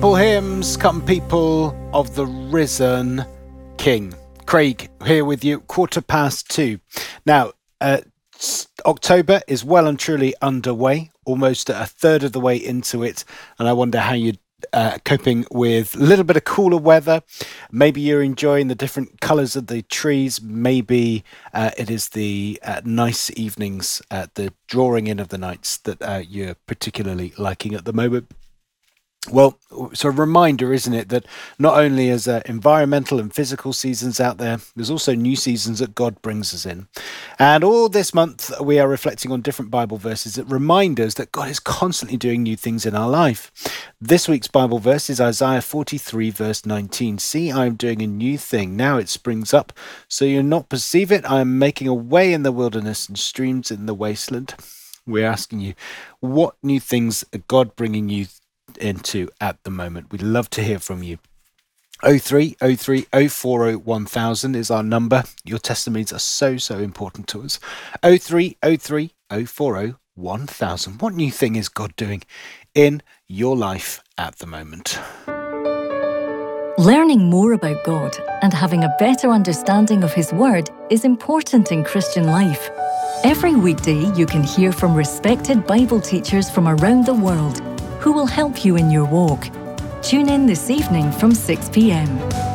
Simple hymns, come people of the risen King. Craig here with you, 2:15. Now, October is well and truly underway, almost a third of the way into it, and I wonder how you're coping with a little bit of cooler weather. Maybe you're enjoying the different colours of the trees. Maybe it is the nice evenings, the drawing in of the nights that you're particularly liking at the moment. Well, it's a reminder, isn't it, that not only is there environmental and physical seasons out there, there's also new seasons that God brings us in. And all this month, we are reflecting on different Bible verses that remind us that God is constantly doing new things in our life. This week's Bible verse is Isaiah 43, verse 19. See, I am doing a new thing. Now it springs up, so you not perceive it. I am making a way in the wilderness and streams in the wasteland. We're asking you, what new things are God bringing you into at the moment? We'd love to hear from you. 0303 040 1000 is our number. Your testimonies are so important to us. 0303 040 1000. What new thing is God doing in your life at the moment? Learning more about God and having a better understanding of His Word is important in Christian life. Every weekday you can hear from respected Bible teachers from around the world who will help you in your walk. Tune in this evening from 6 p.m.